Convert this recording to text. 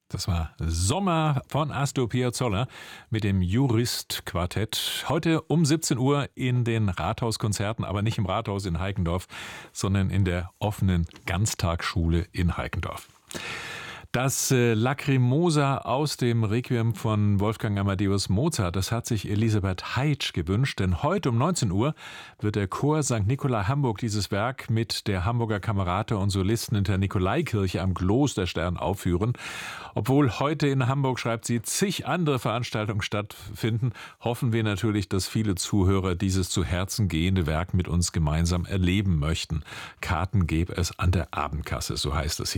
Das war Sommer von Astor Piazzolla mit dem Jurist-Quartett. Heute um 17 Uhr in den Rathauskonzerten, aber nicht im Rathaus in Heikendorf, sondern in der offenen Ganztagsschule in Heikendorf. Das Lacrimosa aus dem Requiem von Wolfgang Amadeus Mozart, das hat sich Elisabeth Heitsch gewünscht, denn heute um 19 Uhr wird der Chor St. Nikolai Hamburg dieses Werk mit der Hamburger Kamerate und Solisten in der Nikolaikirche am Klosterstern aufführen. Obwohl heute in Hamburg, schreibt sie, zig andere Veranstaltungen stattfinden, hoffen wir natürlich, dass viele Zuhörer dieses zu Herzen gehende Werk mit uns gemeinsam erleben möchten. Karten gäbe es an der Abendkasse, so heißt es hier.